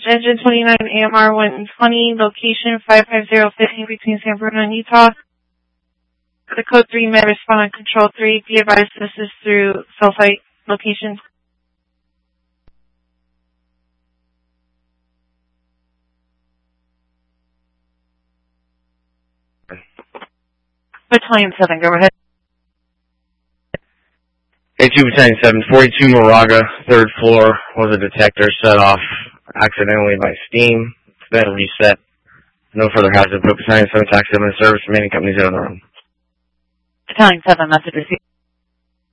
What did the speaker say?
Engine 29 AMR 120, location 55015 between San Bruno and Utah. The code 3 may respond on control 3. Be advised this is through cell site location. Battalion 7, go ahead. A2 Battalion 7, 42 Moraga, 3rd floor, was a detector set off accidentally by steam. It's been reset. No further hazard, but Battalion 7 taxi 7 in service, remaining companies out on their own. Battalion 7, message received.